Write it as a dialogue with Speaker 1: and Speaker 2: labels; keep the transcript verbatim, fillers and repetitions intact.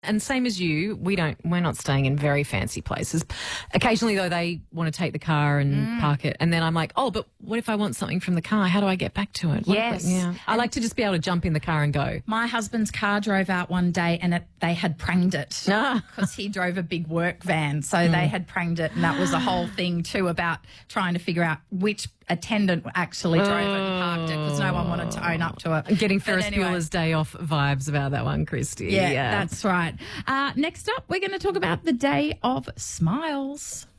Speaker 1: And same as you, we don't, we're not staying in very fancy places. Occasionally, though, they want to take the car and mm. park it. And then I'm like, oh, but what if I want something from the car? How do I get back to it? What
Speaker 2: yes.
Speaker 1: I, yeah. I like to just be able to jump in the car and go.
Speaker 2: My husband's car drove out one day and it, they had pranged it because
Speaker 1: ah.
Speaker 2: he drove a big work van. So mm. they had pranged it, and that was a whole thing too about trying to figure out which attendant actually drove oh. it and parked it because no one wanted to own up to it.
Speaker 1: Getting
Speaker 2: But
Speaker 1: Ferris
Speaker 2: anyway.
Speaker 1: Bueller's Day Off vibes about that one, Christy.
Speaker 2: Yeah,
Speaker 1: yeah.
Speaker 2: that's right. Uh, next up, we're going to talk about the Day of Smiles.